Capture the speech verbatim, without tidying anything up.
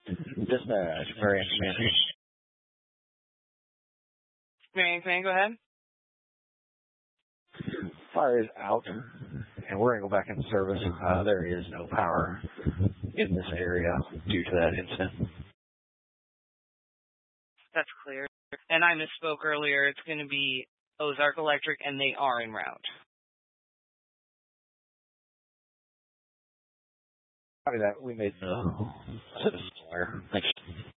Dispatch, Marion Command. Marion Command, go ahead. Fire is out, and we're going to go back into service. Uh, there is no power in this area due to that incident. That's clear. And I misspoke earlier. It's going to be Ozark Electric, and they are en route. Copy that. We made the citizens aware. Thanks.